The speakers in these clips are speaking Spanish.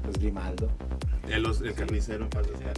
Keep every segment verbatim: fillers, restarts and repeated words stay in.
Los Grimaldo. El, los, el carnicero en paz descanse.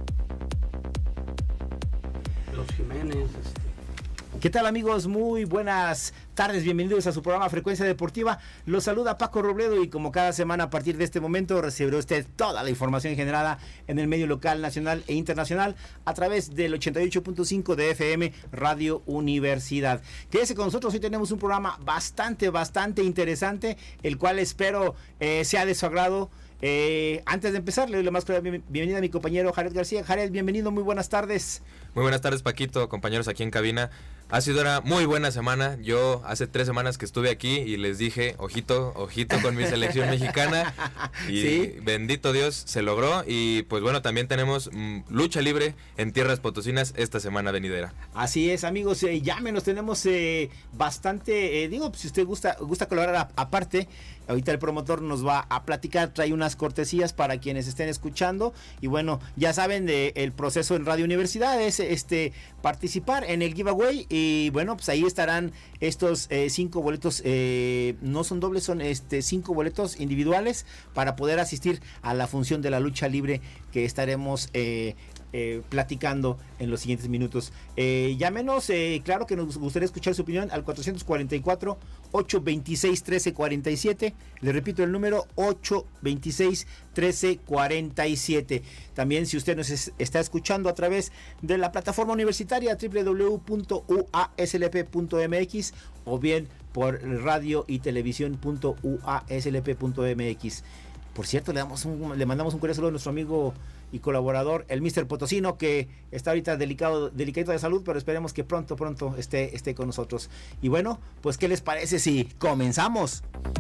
Los Jiménez. Este. ¿Qué tal, amigos? Muy buenas tardes, bienvenidos a su programa Frecuencia Deportiva. Los saluda Paco Robledo y como cada semana a partir de este momento recibirá usted toda la información generada en el medio local, nacional e internacional a través del ochenta y ocho punto cinco de F M Radio Universidad. Quédese con nosotros, hoy tenemos un programa bastante, bastante interesante, el cual espero eh, sea de su agrado. Eh, antes de empezar, le doy la más cordial bienvenida a mi compañero Jared García. Jared, bienvenido, muy buenas tardes. Muy buenas tardes, Paquito, compañeros aquí en cabina. Ha sido una muy buena semana. Yo hace tres semanas que estuve aquí y les dije, ojito, ojito con mi selección mexicana. Y ¿sí? Bendito Dios, se logró. Y pues bueno, también tenemos mmm, lucha libre en tierras potosinas esta semana venidera. Así es, amigos, eh, llámenos, tenemos eh, bastante, eh, digo, si usted gusta, gusta colaborar a, aparte, ahorita el promotor nos va a platicar, trae unas cortesías para quienes estén escuchando. Y bueno, ya saben de el proceso en Radio Universidad es este participar en el giveaway. Y bueno, pues ahí estarán estos eh, cinco boletos, eh, no son dobles, son este cinco boletos individuales para poder asistir a la función de la lucha libre que estaremos eh, eh, platicando en los siguientes minutos. Eh, llámenos, eh, claro que nos gustaría escuchar su opinión al cuatrocientos cuarenta y cuatro, ochocientos veintiséis, trece cuarenta y siete. Le repito el número, ochocientos veintiséis, trece cuarenta y siete. También si usted nos es, está escuchando a través de la plataforma universitaria doble u doble u doble u punto u a s l p punto m x o bien por radio y televisión punto u a s l p punto m x. Por cierto, le, damos un, le mandamos un cordial saludo a nuestro amigo y colaborador, el míster Potosino, que está ahorita delicado, delicadito de salud, pero esperemos que pronto, pronto esté, esté con nosotros. Y bueno, pues ¿qué les parece si comenzamos?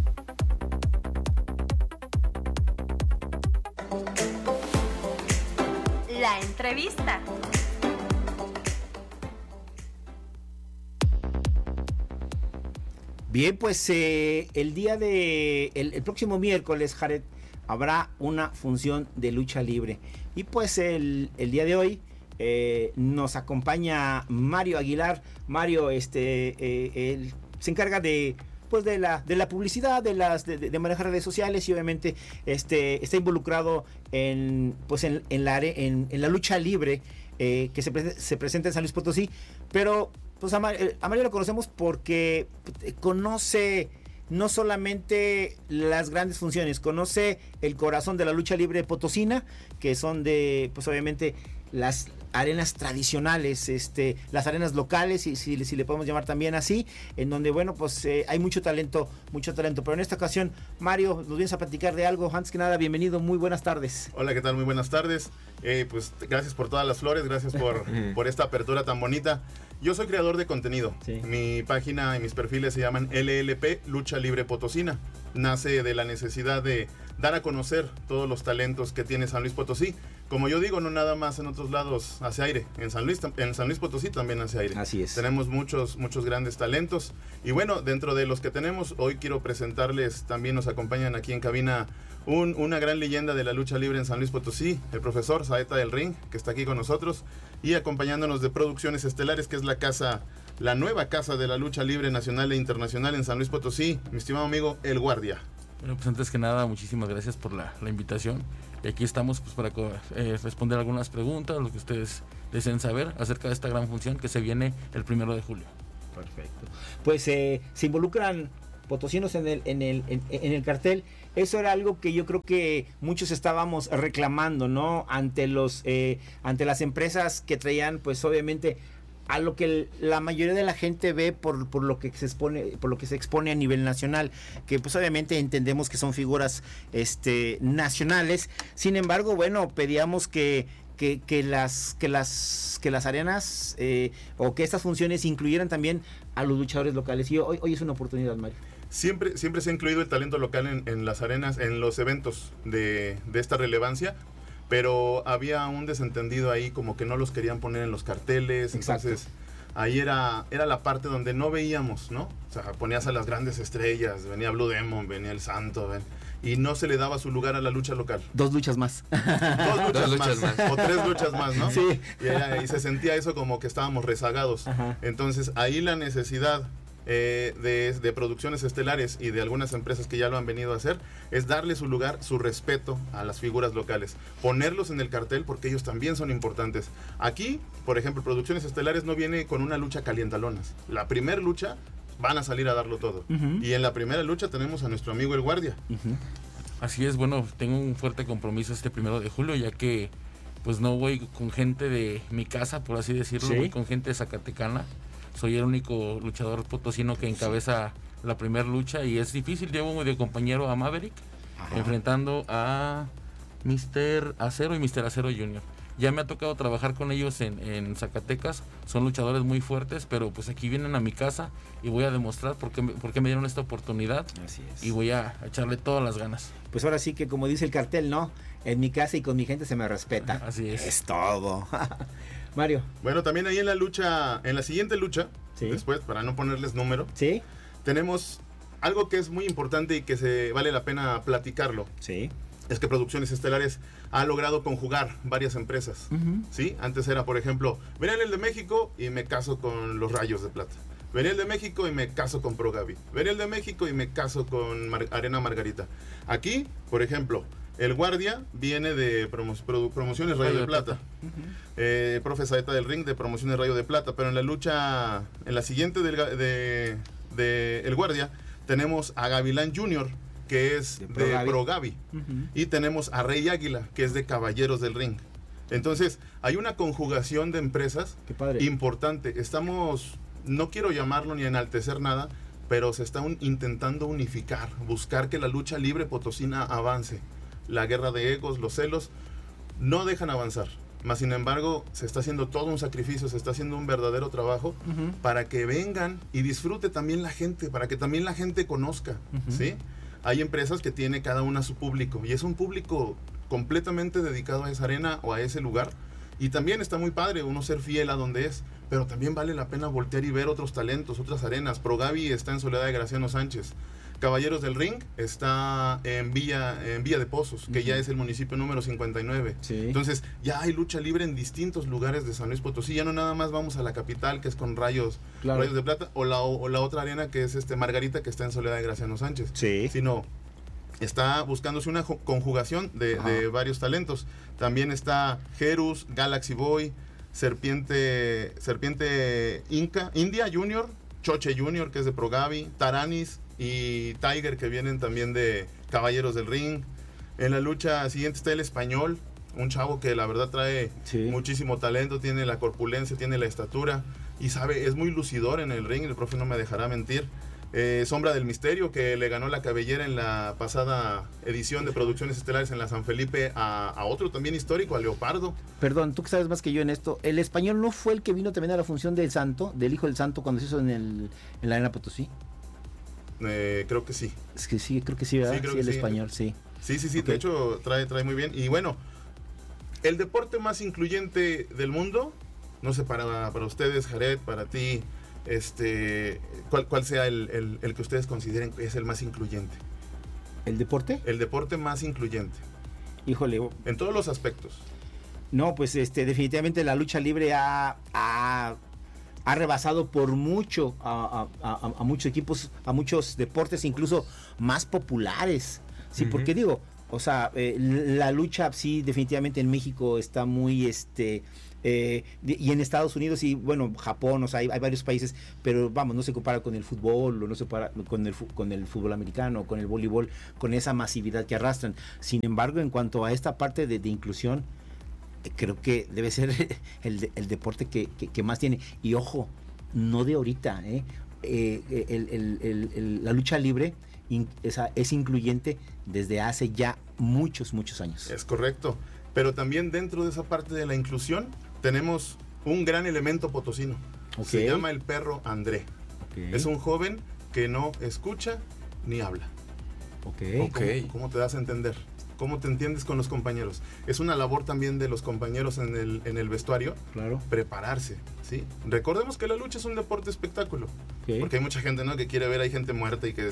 La entrevista. Bien, pues eh, el día de el, el próximo miércoles, Jared, habrá una función de lucha libre. Y pues el, el día de hoy eh, nos acompaña Mario Aguilar. Mario, este, eh, él se encarga de pues de la de la publicidad, de las de, de manejar redes sociales y obviamente este está involucrado en pues en, en la en, en la lucha libre eh, que se, pre se presenta en San Luis Potosí. Pero pues a Mario, a Mario lo conocemos porque conoce no solamente las grandes funciones, conoce el corazón de la lucha libre potosina, que son de, pues obviamente, las arenas tradicionales, este, las arenas locales, si, si, si le podemos llamar también así, en donde, bueno, pues eh, hay mucho talento, mucho talento. Pero en esta ocasión, Mario, nos vienes a platicar de algo. Antes que nada, bienvenido, muy buenas tardes. Hola, ¿qué tal? Muy buenas tardes. Eh, pues gracias por todas las flores, gracias por, por esta apertura tan bonita. Yo soy creador de contenido. Sí. Mi página y mis perfiles se llaman L L P Lucha Libre Potosina. Nace de la necesidad de dar a conocer todos los talentos que tiene San Luis Potosí. Como yo digo, no nada más en otros lados hace aire. En San Luis, en San Luis Potosí también hace aire. Así es. Tenemos muchos, muchos grandes talentos. Y bueno, dentro de los que tenemos, hoy quiero presentarles, también nos acompañan aquí en cabina un, una gran leyenda de la lucha libre en San Luis Potosí, el profesor Saeta del Ring, que está aquí con nosotros, y acompañándonos de Producciones Estelares, que es la casa, la nueva casa de la lucha libre nacional e internacional en San Luis Potosí, mi estimado amigo El Guardia. Bueno, pues antes que nada, muchísimas gracias por la, la invitación. Y aquí estamos pues para eh, responder algunas preguntas, lo que ustedes deseen saber acerca de esta gran función que se viene el primero de julio. Perfecto. Pues eh, se involucran potosinos en el, en el, en, en el cartel. Eso era algo que yo creo que muchos estábamos reclamando, ¿no? Ante los, eh, ante las empresas que traían, pues obviamente, a lo que el, la mayoría de la gente ve por, por lo que se expone, por lo que se expone a nivel nacional, que pues obviamente entendemos que son figuras este nacionales. Sin embargo, bueno, pedíamos que que, que las que las que las arenas eh, o que estas funciones incluyeran también a los luchadores locales. Y hoy, hoy es una oportunidad, Mario. Siempre, siempre se ha incluido el talento local en, en las arenas, en los eventos de, de esta relevancia. Pero había un desentendido ahí, como que no los querían poner en los carteles. Exacto. Entonces ahí era, era la parte donde no veíamos, ¿no? O sea, ponías a las grandes estrellas, venía Blue Demon, venía el Santo, ven, y no se le daba su lugar a la lucha local. Dos luchas más. Dos luchas, Dos luchas más, más. o tres luchas más, ¿no? Sí. Y, era, y se sentía eso como que estábamos rezagados. Ajá. Entonces ahí la necesidad eh, de, de Producciones Estelares y de algunas empresas que ya lo han venido a hacer, es darle su lugar, su respeto a las figuras locales, ponerlos en el cartel porque ellos también son importantes. Aquí, por ejemplo, Producciones Estelares no viene con una lucha calientalonas. La primer lucha van a salir a darlo todo. Uh-huh. Y en la primera lucha tenemos a nuestro amigo el Guardia. Uh-huh. Así es, bueno, tengo un fuerte compromiso este primero de julio, ya que pues no voy con gente de mi casa, por así decirlo, ¿sí? Voy con gente zacatecana. Soy el único luchador potosino que encabeza sí. la primera lucha y es difícil. Llevo de compañero a Maverick, ajá, enfrentando a mister Acero y mister Acero Junior Ya me ha tocado trabajar con ellos en, en Zacatecas, son luchadores muy fuertes, pero pues aquí vienen a mi casa y voy a demostrar por qué, por qué me dieron esta oportunidad. Así es. Y voy a echarle todas las ganas. Pues ahora sí que como dice el cartel, ¿no? En mi casa y con mi gente se me respeta. Así es. Es todo. Mario. Bueno, también ahí en la lucha, en la siguiente lucha, ¿sí? Después, para no ponerles número, ¿sí? Tenemos algo que es muy importante y que se vale la pena platicarlo. Sí. Es que Producciones Estelares ha logrado conjugar varias empresas, uh-huh. ¿sí? Antes era, por ejemplo, venía el de México y me caso con los Rayos de Plata. Venía el de México y me caso con Progavi. Venía el de México y me caso con Mar- Arena Margarita. Aquí, por ejemplo, el Guardia viene de promo- produ- Promociones Rayo, Rayo de Plata. Plata. Uh-huh. Eh, Profe Saeta del Ring de Promociones Rayo de Plata. Pero en la lucha, en la siguiente del, de, de El Guardia, tenemos a Gavilán Junior, que es de Pro Gavi, Pro Gavi. Uh-huh. Y tenemos a Rey Águila, que es de Caballeros del Ring. Entonces, hay una conjugación de empresas importante. Estamos, no quiero llamarlo ni enaltecer nada, pero se está un, intentando unificar, buscar que la lucha libre potosina avance. La guerra de egos, los celos, no dejan avanzar. Más sin embargo, se está haciendo todo un sacrificio, se está haciendo un verdadero trabajo uh-huh. para que vengan y disfrute también la gente, para que también la gente conozca, uh-huh. ¿sí? Hay empresas que tiene cada una su público y es un público completamente dedicado a esa arena o a ese lugar y también está muy padre uno ser fiel a donde es, pero también vale la pena voltear y ver otros talentos, otras arenas. Pro Gavi está en Soledad de Graciano Sánchez. Caballeros del Ring está en Villa, en Villa de Pozos, que uh-huh. ya es el municipio número cincuenta y nueve. Sí. Entonces, ya hay lucha libre en distintos lugares de San Luis Potosí. Ya no nada más vamos a la capital, que es con Rayos, claro. Rayos de Plata, o la, o la otra arena que es este Margarita, que está en Soledad de Graciano Sánchez. Sí. Sino, está buscándose una conjugación de, de varios talentos. También está Jerus, Galaxy Boy, Serpiente, Serpiente Inca, India Junior, Choche Junior, que es de Pro Gavi, Taranis y Tiger, que vienen también de Caballeros del Ring. En la lucha siguiente está el Español, un chavo que la verdad trae sí. muchísimo talento, tiene la corpulencia, tiene la estatura y sabe, es muy lucidor en el ring, el profe no me dejará mentir. Eh, Sombra del Misterio, que le ganó la cabellera en la pasada edición de Producciones Estelares en la San Felipe a, a otro también histórico, a Leopardo. Perdón, tú que sabes más que yo en esto, ¿el Español no fue el que vino también a la función del Santo, del Hijo del Santo, cuando se hizo en, el, en la Arena Potosí? Eh, creo que sí. Es que sí, creo que sí, ¿verdad? Sí, creo sí el sí. Español, sí. Sí, sí, sí, okay. De hecho trae, trae muy bien. Y bueno, el deporte más incluyente del mundo, no sé, para, para ustedes, Jared, para ti, este, ¿cuál, cuál sea el, el, el que ustedes consideren que es el más incluyente? ¿El deporte? El deporte más incluyente. Híjole. En todos los aspectos. No, pues este, definitivamente la lucha libre ha... ha... ha rebasado por mucho a, a, a, a muchos equipos, a muchos deportes incluso más populares. Sí, uh-huh. porque digo, o sea, eh, la lucha sí definitivamente en México está muy, este, eh, y en Estados Unidos y bueno, Japón, o sea, hay, hay varios países, pero vamos, no se compara con el fútbol, o no se compara con el, con el fútbol americano, con el voleibol, con esa masividad que arrastran. Sin embargo, en cuanto a esta parte de, de inclusión, creo que debe ser el, el deporte que, que, que más tiene. Y ojo, no de ahorita, ¿eh? Eh, el, el, el, el, la lucha libre in, esa, es incluyente desde hace ya muchos, muchos años. Es correcto. Pero también dentro de esa parte de la inclusión tenemos un gran elemento potosino. Okay. Se llama el perro André. Okay. Es un joven que no escucha ni habla. Okay. Okay. ¿Cómo, ¿Cómo te das a entender? ¿Cómo te entiendes con los compañeros? Es una labor también de los compañeros en el, en el vestuario. Claro. Prepararse, ¿sí? Recordemos que la lucha es un deporte espectáculo. Okay. Porque hay mucha gente, ¿no?, que quiere ver, hay gente muerta y que...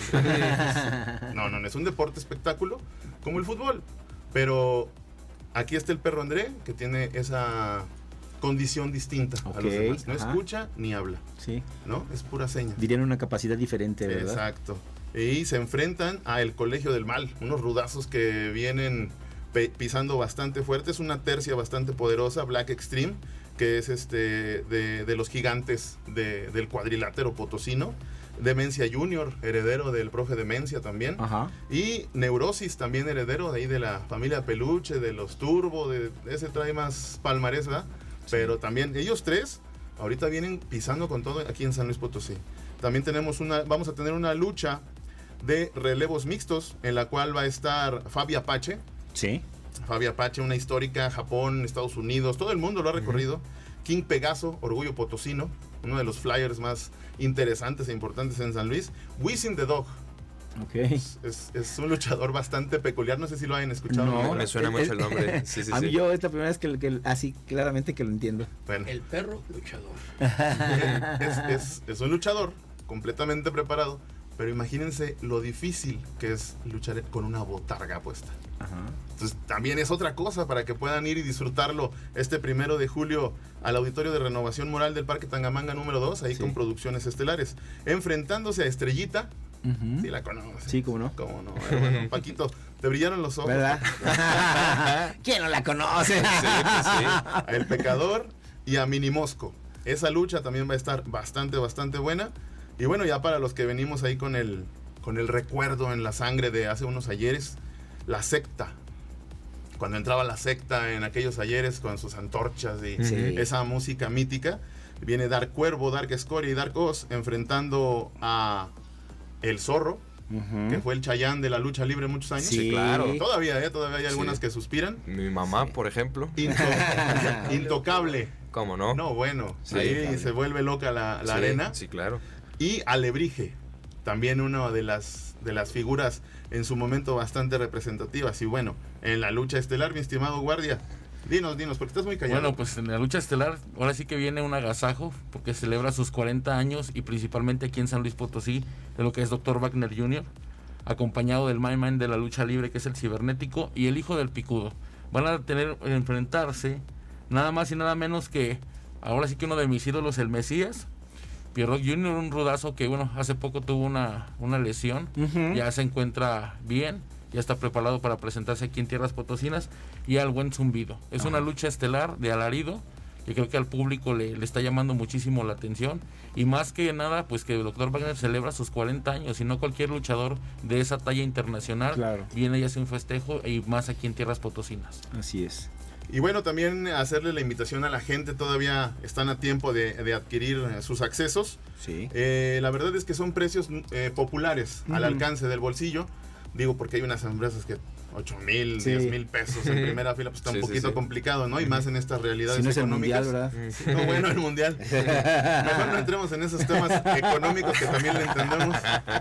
no, no, no, es un deporte espectáculo como el fútbol. Pero aquí está el perro André, que tiene esa condición distinta okay, a los demás. No ajá. escucha ni habla. Sí. ¿No? Es pura seña. Dirían una capacidad diferente, ¿verdad? Exacto. Y se enfrentan a el Colegio del Mal, unos rudazos que vienen pe- pisando bastante fuerte. Es una tercia bastante poderosa, Black Extreme, que es este de, de los gigantes de, del cuadrilátero potosino. Demencia Junior, heredero del profe Demencia también. Ajá. Y Neurosis, también heredero de ahí de la familia Peluche, de los Turbo, de ese trae más palmarés, ¿verdad? Sí. Pero también ellos tres ahorita vienen pisando con todo aquí en San Luis Potosí. También tenemos una, vamos a tener una lucha de relevos mixtos en la cual va a estar Fabi Apache. Sí. Fabi Apache, una histórica, Japón, Estados Unidos, todo el mundo lo ha recorrido. Uh-huh. King Pegaso, Orgullo Potosino, uno de los flyers más interesantes e importantes en San Luis. Wisin the Dog. Okay. Es, es, es un luchador bastante peculiar, no sé si lo hayan escuchado. No, ¿no? me suena mucho el nombre. Sí, sí, a mí sí. yo es la primera vez que, que así claramente que lo entiendo. Bueno. El perro luchador. es, es, es un luchador completamente preparado, pero imagínense lo difícil que es luchar con una botarga puesta. Ajá. Entonces también es otra cosa para que puedan ir y disfrutarlo este primero de julio al Auditorio de Renovación Moral del Parque Tangamanga número dos, ahí sí. Con producciones estelares, enfrentándose a Estrellita. Uh-huh. Sí la conoces. Sí, cómo no. Cómo no. Eh, bueno, Paquito, te brillaron los ojos. ¿Verdad? ¿Quién no la conoce? Sí, pues sí. A El Pecador y a Minimosco. Esa lucha también va a estar bastante, bastante buena. Y bueno, ya para los que venimos ahí con el, con el recuerdo en la sangre de hace unos ayeres, la secta. Cuando entraba la secta en aquellos ayeres con sus antorchas y sí. Esa música mítica, viene Dark Cuervo, Dark Escoria y Dark Oz enfrentando a El Zorro, uh-huh. que fue el Chayán de la lucha libre muchos años. Sí, sí claro. Todavía, ¿eh? Todavía hay algunas sí. que suspiran. Mi mamá, sí. por ejemplo. Into, intocable. ¿Cómo no? No, bueno. Sí, ahí claro. se vuelve loca la, la sí, arena. Sí, claro. Y Alebrije, también una de las, de las figuras en su momento bastante representativas. Y bueno, en la lucha estelar, mi estimado guardia, dinos, dinos, porque estás muy callado. Bueno, pues en la lucha estelar, ahora sí que viene un agasajo, porque celebra sus cuarenta años y principalmente aquí en San Luis Potosí, de lo que es doctor Wagner junior, acompañado del My Man de la lucha libre, que es el Cibernético, y el hijo del Picudo. Van a tener, enfrentarse, nada más y nada menos que, ahora sí que uno de mis ídolos, el Mesías, Pierrot junior, un rudazo que, bueno, hace poco tuvo una, una lesión, uh-huh. ya se encuentra bien, ya está preparado para presentarse aquí en Tierras Potosinas, y al buen Zumbido. Es uh-huh. una lucha estelar de alarido, que creo que al público le, le está llamando muchísimo la atención, y más que nada, pues que el doctor Wagner celebra sus cuarenta años, y no cualquier luchador de esa talla internacional claro. viene y hace un festejo, y más aquí en Tierras Potosinas. Así es. Y bueno, también hacerle la invitación a la gente, todavía están a tiempo de, de adquirir sus accesos. Sí. Eh, la verdad es que son precios eh, populares, uh-huh. al alcance del bolsillo. Digo, porque hay unas empresas que ocho mil, sí. diez mil pesos en primera fila, pues está sí, un poquito sí, sí. complicado, ¿no? Y más en estas realidades si no económicas. Es el mundial, ¿verdad? No, bueno, el mundial. Mejor no entremos en esos temas económicos que también le entendemos.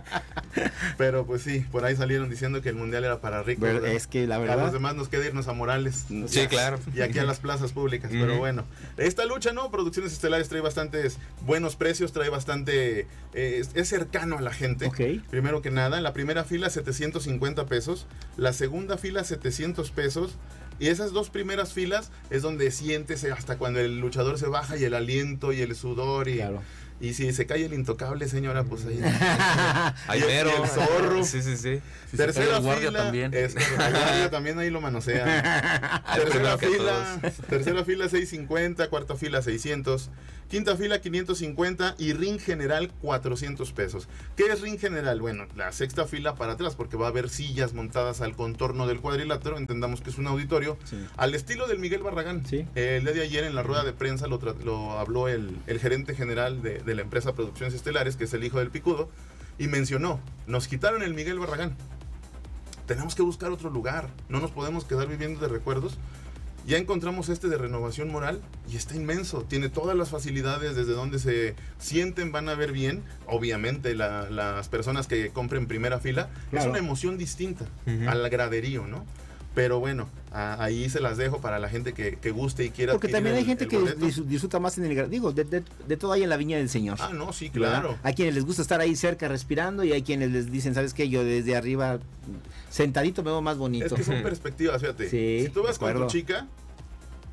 Pero pues sí, por ahí salieron diciendo que el mundial era para ricos. Pero es que la verdad. A los demás nos queda irnos a Morales. Sí, ya, claro. Y aquí a las plazas públicas. Mm. Pero bueno, esta lucha, ¿no? Producciones Estelares trae bastantes buenos precios, trae bastante. Eh, es, es cercano a la gente. Okay. Primero que nada, la primera fila setecientos cincuenta pesos, la segunda fila setecientos pesos. Y esas dos primeras filas es donde sientes hasta cuando el luchador se baja y el aliento y el sudor y, claro. y si se cae el intocable, señora, pues ahí. Ahí y, mero. Y el zorro. Sí, sí, sí. Si tercera el guardia fila también. Es, el guardia también ahí lo manosea. tercera fila, tercera fila seiscientos cincuenta, cuarta fila seiscientos, quinta fila quinientos cincuenta y ring general cuatrocientos pesos. ¿Qué es ring general? Bueno, la sexta fila para atrás, porque va a haber sillas montadas al contorno del cuadrilátero, entendamos que es un auditorio, sí. al estilo del Miguel Barragán. Sí. Eh, el día de ayer en la rueda de prensa lo, lo habló el, el gerente general de, de la empresa Producciones Estelares, que es el hijo del Picudo, y mencionó, nos quitaron el Miguel Barragán, tenemos que buscar otro lugar, no nos podemos quedar viviendo de recuerdos. Ya encontramos este de Renovación Moral y está inmenso, tiene todas las facilidades desde donde se sienten, van a ver bien, obviamente la, las personas que compren primera fila, claro. es una emoción distinta uh-huh. al graderío, ¿no? Pero bueno, a, ahí se las dejo para la gente que, que guste y quiera. Porque también hay el, gente el que boleto. disfruta más en el... Digo, de, de, de todo hay en la viña del Señor. Ah, no, sí, claro. ¿verdad? Hay quienes les gusta estar ahí cerca respirando y hay quienes les dicen, ¿sabes qué? Yo desde arriba, sentadito, me veo más bonito. Es que son perspectivas, fíjate. Sí, si tú vas con tu chica,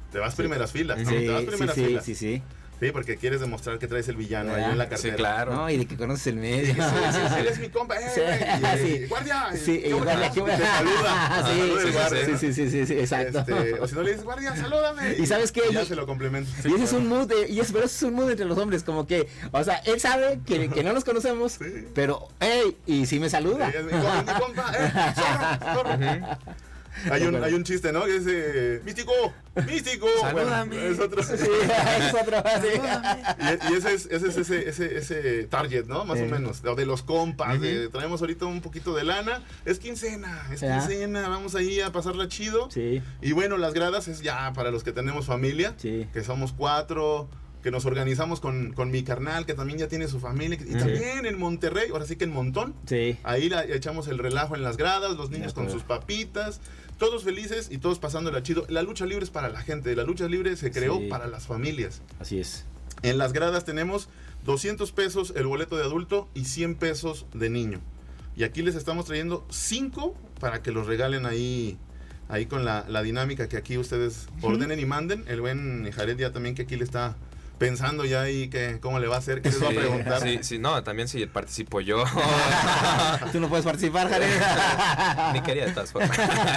te vas Sí. primeras filas. Sí, te vas primeras sí, sí, filas. sí, sí. Sí, porque quieres demostrar que traes el villano ahí Ah, en la cartera. Sí, claro. No, y de que conoces el medio. Sí, sí, sí, él es mi compa, eh, Sí, güey, y, sí. guardia, Sí, ¿qué y onda? guardia, qué Y te saluda, Sí, saluda el sí, guardia, sí, ¿no? sí, sí, sí, sí, exacto. Este, o si no le dices, guardia, salúdame. ¿Y sabes qué? Y ya Y- se lo complemento. Y ese es un mood, de- y es, pero ese es un mood entre los hombres, como que, o sea, él sabe que, que no nos conocemos, Sí. pero, hey, y sí me saluda. Sí, es mi compa, mi compa, eh, zorro, zorro. Hay un, hay un chiste, ¿no? Que es eh, místico, místico. Salúdame. Bueno, es otro. Sí, es otro, sí. Y, y ese es, ese, es ese, ese, ese target, ¿no? Más Sí. o menos. De, de los compas. Ujú. de, traemos ahorita un poquito de lana. Es quincena, es Ya. quincena. Vamos ahí a pasarla chido. Sí, Y bueno, las gradas es ya para los que tenemos familia. sí. Que somos cuatro. Que nos organizamos con, con mi carnal, que también ya tiene su familia. Y Ujú. también en Monterrey, ahora sí que en Montón. Sí. Ahí la- echamos el relajo en las gradas, los niños De con acuerdo. sus papitas, todos felices y todos pasándola chido. La lucha libre es para la gente, la lucha libre se creó Sí. para las familias. Así es. En las gradas tenemos doscientos pesos el boleto de adulto y cien pesos de niño. Y aquí les estamos trayendo cinco para que los regalen ahí, ahí con la, la dinámica que aquí ustedes ordenen y manden. El buen Jared ya también que aquí le está pensando ya ahí que cómo le va a hacer, qué les va a Sí, preguntar. sí, sí, no, también si participo yo. Tú no puedes participar, Jared. Ni quería de todas formas.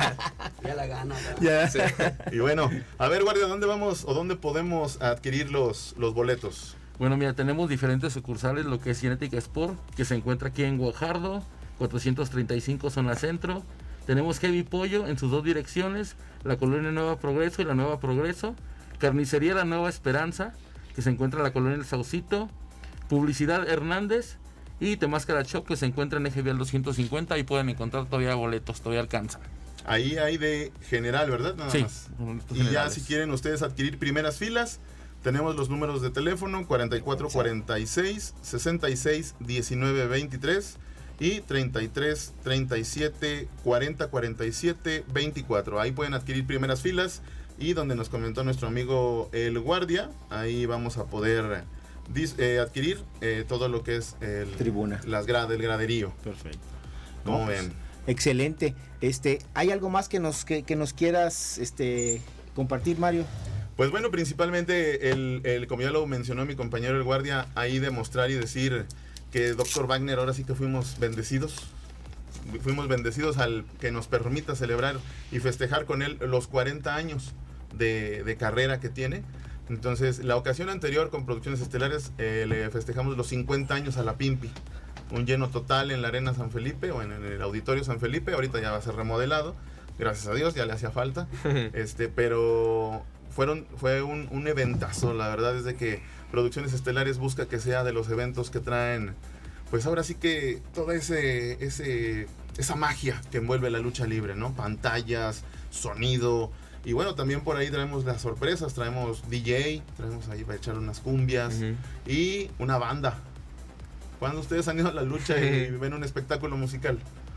Ya la gana, ¿verdad? Ya. Sí. Y bueno, a ver, guardia, ¿dónde vamos o dónde podemos adquirir los, los boletos? Bueno, mira, tenemos diferentes sucursales, lo que es Cinética Sport, que se encuentra aquí en Guajardo, cuatrocientos treinta y cinco zona centro. Tenemos Heavy Pollo en sus dos direcciones, la colonia Nueva Progreso y la Nueva Progreso. Carnicería La Nueva Esperanza, que se encuentra en la colonia El Saucito. Publicidad Hernández y Temáscara Shop, que se encuentra en Eje Vial doscientos cincuenta. Ahí pueden encontrar todavía boletos, todavía alcanzan. Ahí hay de general, ¿verdad? Nada Sí, más. boletos Y ya generales. si quieren ustedes adquirir primeras filas, tenemos los números de teléfono cuarenta y cuatro cuarenta y seis, sesenta y seis, diecinueve veintitrés y treinta y tres, treinta y siete, cuarenta, cuarenta y siete, veinticuatro. Ahí pueden adquirir primeras filas y donde nos comentó nuestro amigo el guardia, ahí vamos a poder dis- eh, adquirir eh, todo lo que es el, Tribuna. las gra- del graderío. Perfecto. ¿Cómo No, pues, ven? Excelente. Este, ¿hay algo más que nos que, que nos quieras este compartir, Mario? Pues bueno, principalmente el, el, como ya lo mencionó mi compañero el guardia, ahí demostrar y decir que doctor Wagner ahora sí que fuimos bendecidos. Fuimos bendecidos al que nos permita celebrar y festejar con él los cuarenta años de, de carrera que tiene. Entonces, la ocasión anterior con Producciones Estelares eh, le festejamos los cincuenta años a la Pimpi. Un lleno total en la Arena San Felipe o en, en el Auditorio San Felipe. Ahorita ya va a ser remodelado. Gracias a Dios, ya le hacía falta. este, pero fueron, fue un, un eventazo. La verdad es de que Producciones Estelares busca que sea de los eventos que traen, pues ahora sí que toda ese, ese, esa magia que envuelve la lucha libre, ¿no? Pantallas, sonido. Y bueno, también por ahí traemos las sorpresas. Traemos D J, traemos ahí para echar unas cumbias Ujú. y una banda. Cuando ustedes han ido a la lucha y ven un espectáculo musical.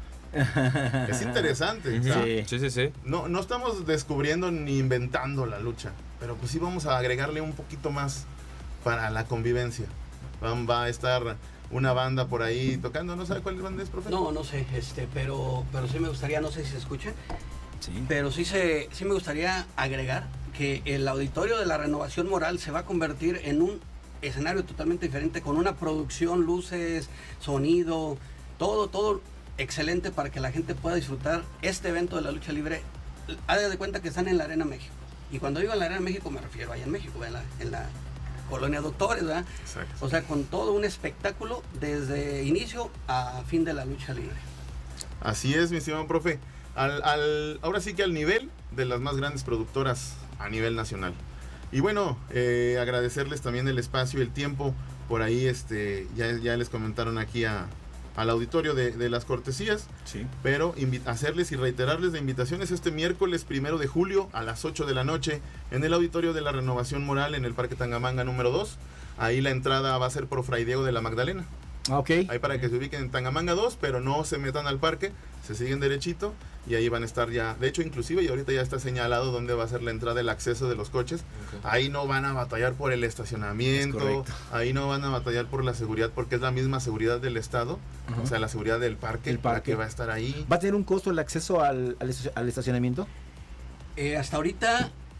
Es interesante. o sea, Sí. Sí, sí, sí. no, no estamos descubriendo ni inventando la lucha, pero pues sí vamos a agregarle un poquito más para la convivencia. Va, va a estar una banda por ahí tocando, ¿no sabe cuál banda es, profe? No, no sé, este, pero, pero sí me gustaría, no sé si se escucha, Sí. pero sí, se, sí me gustaría agregar que el auditorio de la Renovación Moral se va a convertir en un escenario totalmente diferente, con una producción, luces, sonido, todo, todo excelente para que la gente pueda disfrutar este evento de la lucha libre. Haga de cuenta que están en la Arena México. Y cuando digo en la Arena México me refiero allá en México, en la, en la Colonia Doctores, ¿verdad? Exacto. O sea, con todo un espectáculo desde inicio a fin de la lucha libre. Así es, mi estimado profe. Al, al, ahora sí que al nivel de las más grandes productoras a nivel nacional. Y bueno, eh, agradecerles también el espacio y el tiempo. Por ahí este, ya, ya les comentaron aquí a, al auditorio de, de las cortesías. Sí. Pero invi- hacerles y reiterarles la invitación es este miércoles primero de julio a las ocho de la noche en el auditorio de la Renovación Moral en el Parque Tangamanga número dos. Ahí la entrada va a ser por Fray Diego de la Magdalena. Ah, ok. Ahí para que se ubiquen en Tangamanga dos, pero no se metan al parque, se siguen derechito y ahí van a estar ya. De hecho, inclusive, y ahorita ya está señalado dónde va a ser la entrada, el acceso de los coches. Ahí no van a batallar por el estacionamiento, Es correcto. ahí no van a batallar por la seguridad, porque es la misma seguridad del Estado, Ajá. o sea, la seguridad del parque, El la parque. que va a estar ahí. ¿Va a tener un costo el acceso al, al, estaci- al estacionamiento? Eh, hasta ahorita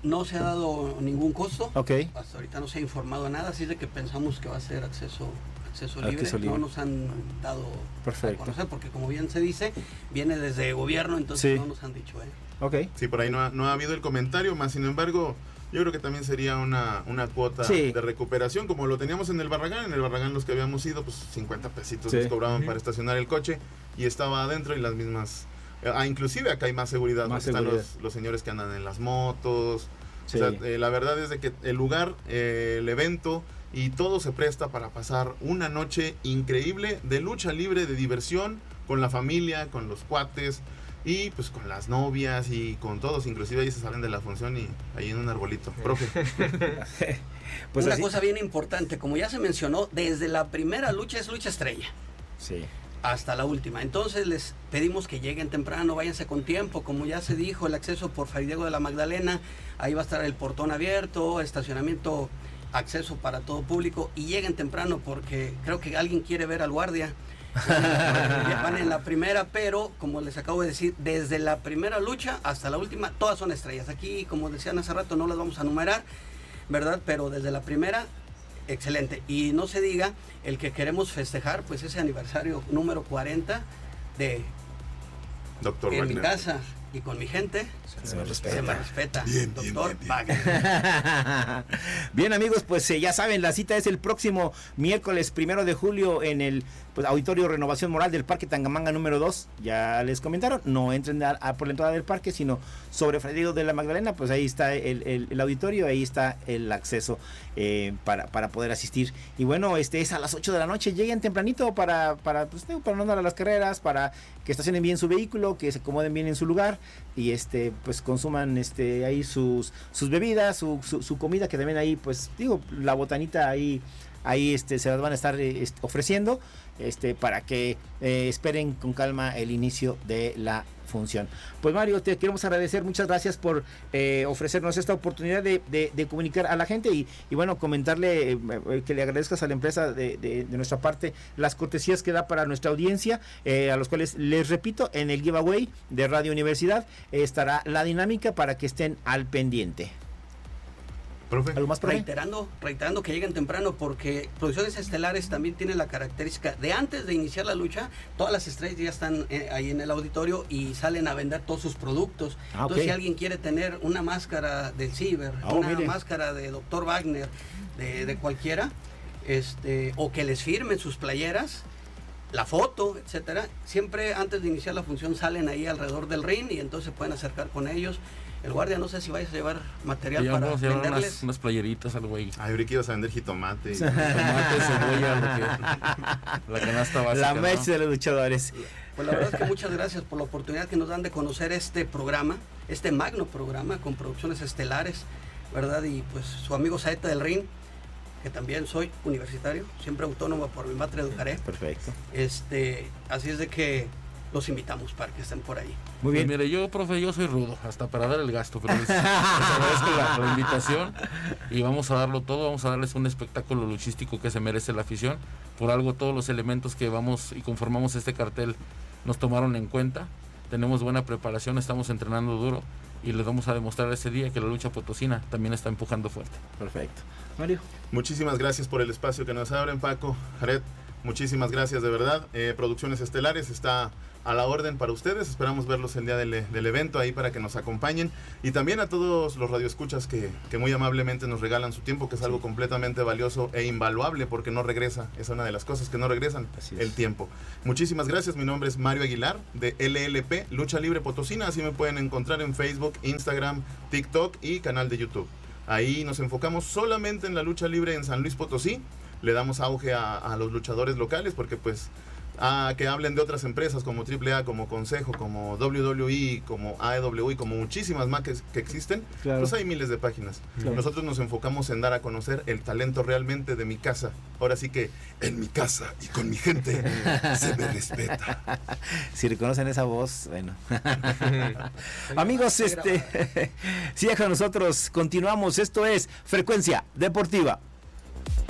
No se ha dado ningún costo. Ok. Hasta ahorita no se ha informado nada, así de que pensamos que va a ser acceso acceso libre. Acceso libre. No nos han dado Perfecto. a conocer, porque como bien se dice, viene desde gobierno, entonces Sí. no nos han dicho, ¿eh? Ok. Sí, por ahí no ha, no ha habido el comentario, más sin embargo, yo creo que también sería una, una cuota Sí. de recuperación, como lo teníamos en el Barragán. En el Barragán los que habíamos ido, pues cincuenta pesitos Sí. nos cobraban Ujú. para estacionar el coche y estaba adentro y las mismas... Ah, inclusive acá hay más seguridad, Más porque están seguridad. los, los señores que andan en las motos. Sí. O sea, eh, la verdad es de que el lugar, eh, el evento y todo se presta para pasar una noche increíble de lucha libre, de diversión, con la familia, con los cuates y pues con las novias y con todos. Inclusive ahí se salen de la función y ahí en un arbolito. Profe. Pues Una así- cosa bien importante, como ya se mencionó, desde la primera lucha es lucha estrella. Sí. Hasta la última. Entonces les pedimos que lleguen temprano, váyanse con tiempo, como ya se dijo, el acceso por Fray Diego de la Magdalena, ahí va a estar el portón abierto, estacionamiento, acceso para todo público, y lleguen temprano porque creo que alguien quiere ver al guardia. Ya van en la primera, pero como les acabo de decir, desde la primera lucha hasta la última, todas son estrellas. Aquí, como decían hace rato, no las vamos a numerar, ¿verdad? Pero desde la primera, excelente. Y no se diga, el que queremos festejar, pues ese aniversario número cuarenta de Doctor En Wagner. mi casa y con mi gente, Se me respeta. se me respeta. Bien, bien, Doctor bien, bien. Wagner. Bien, amigos, pues eh, ya saben, la cita es el próximo miércoles primero de julio en el pues, Auditorio Renovación Moral del Parque Tangamanga número dos. Ya les comentaron, no entren a, a por la entrada del parque, sino sobre Fray Diego de la Magdalena, pues ahí está el, el- el auditorio, ahí está el acceso eh, para, para poder asistir. Y bueno, este es a las ocho de la noche, lleguen tempranito para, para, pues, digo, para no andar a las carreras, para que estacionen bien su vehículo, que se acomoden bien en su lugar y este pues consuman este ahí sus sus bebidas, su, su, su comida, que también ahí pues digo la botanita ahí ahí este se las van a estar eh, est- ofreciendo este para que eh, esperen con calma el inicio de la función. Pues Mario, te queremos agradecer, muchas gracias por eh, ofrecernos esta oportunidad de, de, de comunicar a la gente y, y bueno, comentarle eh, eh, que le agradezcas a la empresa de, de, de nuestra parte las cortesías que da para nuestra audiencia, eh, a los cuales les repito, en el giveaway de Radio Universidad eh, estará la dinámica para que estén al pendiente. Profe. ¿Algo más, profe? Reiterando, reiterando que lleguen temprano, porque Producciones Estelares también tiene la característica de antes de iniciar la lucha, todas las estrellas ya están eh, ahí en el auditorio y salen a vender todos sus productos. Ah, Entonces, ok. si alguien quiere tener una máscara del Ciber, Oh, una mire. máscara de Doctor Wagner, de, de cualquiera, este, o que les firmen sus playeras, la foto, etcétera, siempre antes de iniciar la función salen ahí alrededor del ring y entonces se pueden acercar con ellos. El guardia, no sé si vayas a llevar material Ya para vamos a llevar venderles. unas, unas playeritas, algo ahí. Ay, ahorita ibas a vender jitomate. y- Tomate, cebolla, lo que- la canasta básica. La ¿no? match de los luchadores. Pues la verdad es que muchas gracias por la oportunidad que nos dan de conocer este programa, este magno programa con Producciones Estelares, ¿verdad? Y pues su amigo Saeta del Ring, que también soy universitario, siempre autónomo por mi matria educaré. Perfecto. Este, así es de que los invitamos para que estén por ahí. Muy Pues bien. mire, yo, profe, yo soy rudo, hasta para dar el gasto, pero les, les agradezco la, la invitación y vamos a darlo todo, vamos a darles un espectáculo luchístico que se merece la afición. Por algo todos los elementos que vamos y conformamos este cartel nos tomaron en cuenta, tenemos buena preparación, estamos entrenando duro y les vamos a demostrar ese día que la lucha potosina también está empujando fuerte. Perfecto. Mario. Muchísimas gracias por el espacio que nos abren, Paco, Jared. Muchísimas gracias de verdad. Eh, Producciones Estelares está a la orden para ustedes. Esperamos verlos el día del, del evento ahí para que nos acompañen. Y también a todos los radioescuchas que, que muy amablemente nos regalan su tiempo, que es algo completamente valioso e invaluable porque no regresa. Es una de las cosas que no regresan, Así es. el tiempo. Muchísimas gracias. Mi nombre es Mario Aguilar de L L P, Lucha Libre Potosina. Así me pueden encontrar en Facebook, Instagram, TikTok y canal de YouTube. Ahí nos enfocamos solamente en la lucha libre en San Luis Potosí. Le damos auge a, a los luchadores locales porque pues a que hablen de otras empresas como triple A, como Consejo, como W W E, como A E W E, como muchísimas más que, que existen, Claro. pues hay miles de páginas. Claro. Nosotros nos enfocamos en dar a conocer el talento realmente de mi casa. Ahora sí que en mi casa y con mi gente se me respeta. Si reconocen esa voz, bueno. Amigos, este, sigan con nosotros, continuamos. Esto es Frecuencia Deportiva.